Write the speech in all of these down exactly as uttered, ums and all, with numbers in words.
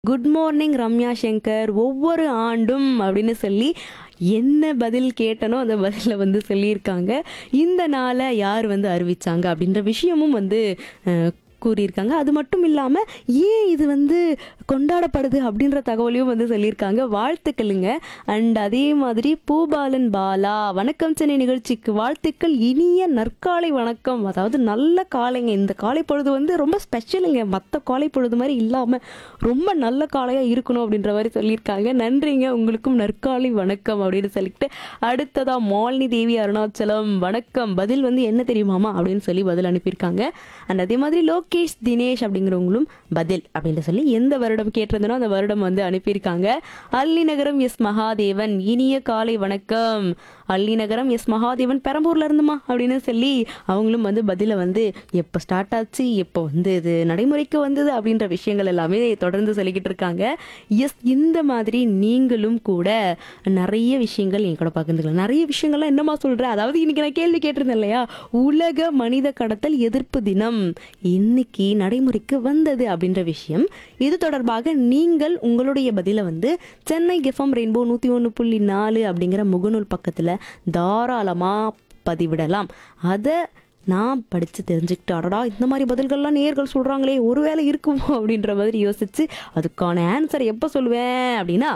Good morning Ramya Shankar ஒவ்வொரு ஆண்டும் அப்படின்னு சொல்லி என்ன பதில் கேட்டனோ அந்த பதில வந்து சொல்லியிருக்காங்க. இந்த நாளை யார் வந்து அறிவிச்சாங்க அப்படின்ற விஷயமும் வந்து அஹ், கூறியிருக்காங்க. அது மட்டும் இல்லாமல் ஏன் இது வந்து கொண்டாடப்படுது அப்படின்ற தகவலையும் வந்து சொல்லியிருக்காங்க. வாழ்த்துக்களுங்க. அண்ட் அதே மாதிரி பூபாலன் பாலா வணக்கம் சென்னை நிகழ்ச்சிக்கு வாழ்த்துக்கள், இனிய நற்காலை வணக்கம். அதாவது நல்ல காலைங்க, இந்த காலை பொழுது வந்து ரொம்ப ஸ்பெஷலுங்க, மற்ற காலை பொழுது மாதிரி இல்லாமல் ரொம்ப நல்ல காலையாக இருக்கணும் அப்படின்ற மாதிரி சொல்லியிருக்காங்க. நன்றிங்க, உங்களுக்கும் நற்காலை வணக்கம் அப்படின்னு சொல்லிட்டு அடுத்ததா மாலினி தேவி அருணாச்சலம் வணக்கம், பதில் வந்து என்ன தெரியுமாமா அப்படின்னு சொல்லி பதில் அனுப்பியிருக்காங்க. அண்ட் அதே மாதிரி லோகேஷ் தினேஷ் அப்படிங்கிறவங்களும் பதில் அப்படின்னு சொல்லி எந்த வருடம் கேட்டிருந்தனோ அந்த வருடம் வந்து அனுப்பியிருக்காங்க. அல்லி நகரம் எஸ் மகாதேவன் இனிய காலை வணக்கம். அல்லி நகரம் எஸ் மகாதேவன் பெரம்பூர்ல இருந்துமா அப்படின்னு சொல்லி அவங்களும் வந்து பதில வந்து எப்போ ஸ்டார்ட் ஆச்சு, எப்போ வந்து இது நடைமுறைக்கு வந்தது அப்படின்ற விஷயங்கள் எல்லாமே தொடர்ந்து சொல்லிக்கிட்டு இருக்காங்க. எஸ், இந்த மாதிரி நீங்களும் கூட நிறைய விஷயங்கள் என் கூட பகிர்ந்துக்கலாம். நிறைய விஷயங்கள்லாம் என்னமா சொல்கிறேன், அதாவது இன்னைக்கு நான் கேள்வி கேட்டிருந்தேன் இல்லையா, உலக மனித கடத்தல் எதிர்ப்பு தினம் இன்னைக்கு நடைமுறைக்கு வந்தது அப்படின்ற விஷயம். இது தொடர்பாக நீங்கள் உங்களுடைய பதிலை வந்து சென்னை எஃப்எம் ரெயின்போ நூற்றி ஒன்று புள்ளி நாலு அப்படிங்கிற முகநூல் பக்கத்தில் தாராளமாக பதிவிடலாம். அதை நான் படித்து தெரிஞ்சுக்கிட்டு அடடா இந்த மாதிரி பதில்கள்லாம் நேர்கள் சொல்கிறாங்களே ஒருவேளை இருக்குமோ அப்படின்ற மாதிரி யோசிச்சு அதுக்கான ஆன்சரை எப்போ சொல்லுவேன் அப்படின்னா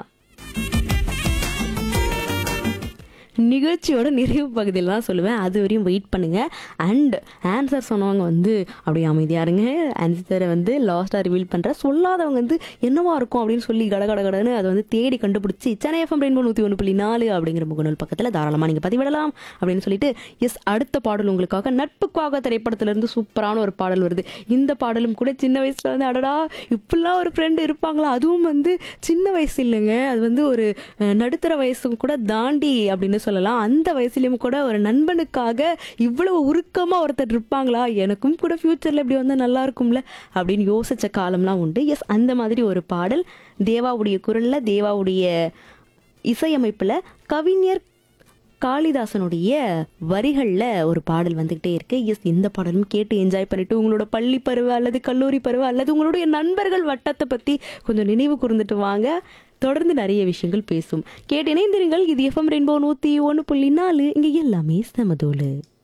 நிகழ்ச்சியோட நிறைவு பகுதியில் தான் சொல்லுவேன். அது வரையும் வெயிட் பண்ணுங்கள். அண்ட் ஆன்சர் சொன்னவங்க வந்து அப்படியே அமைதியாக இருங்க. ஆன்சரை வந்து லாஸ்ட்டாக ரிவீல் பண்ணுறேன். சொல்லாதவங்க வந்து என்னவா இருக்கும் அப்படின்னு சொல்லி கட கட கடன்னு அதை வந்து தேடி கண்டுபிடிச்சி சென்னை எஃப்எம் ரெயின்போ நூற்றி ஒன்று புள்ளி நாலு அப்படிங்கிற முகநூல் பக்கத்தில் தாராளமாக நீங்கள் பதிவிடலாம் அப்படின்னு சொல்லிட்டு எஸ், அடுத்த பாடல் உங்களுக்காக நட்புக்காக திரைப்படத்திலேருந்து சூப்பரான ஒரு பாடல் வருது. இந்த பாடலும் கூட சின்ன வயசில் வந்து அடடா இப்படிலாம் ஒரு ஃப்ரெண்டு இருப்பாங்களா, அதுவும் வந்து சின்ன வயசு இல்லைங்க, அது வந்து ஒரு அஹ், நடுத்தர வயசும் கூட தாண்டி அப்படின்னு சொல்லலாம். அந்த வயசுலயும் கூட ஒரு நண்பனுக்காக இவ்வளவு உருக்கமா ஒருத்தர் இருப்பாங்களா, எனக்கும் கூட ஃபியூச்சர்ல இப்படி வந்தா நல்லா இருக்கும்ல அப்படின்னு யோசிச்ச காலம்லாம் உண்டு. எஸ், அந்த மாதிரி ஒரு பாடல் தேவாவுடைய குரல்ல, தேவாவுடைய இசையமைப்புல, கவிஞர் காளிதாசனுடைய வரிகளில் ஒரு பாடல் வந்துகிட்டே இருக்கு. எஸ், இந்த பாடலும் கேட்டு என்ஜாய் பண்ணிட்டு உங்களோட பள்ளி பருவ அல்லது கல்லூரி பருவ அல்லது உங்களுடைய நண்பர்கள் வட்டத்தை பற்றி கொஞ்சம் நினைவு கூர்ந்துட்டு வாங்க. தொடர்ந்து நிறைய விஷயங்கள் பேசும். கேட்டு இணைந்திருங்கள். இது எஃப்எம் ரெயின்போ நூற்றி ஒன்று புள்ளி நாலு, இங்கே எல்லாமே சமதோலு.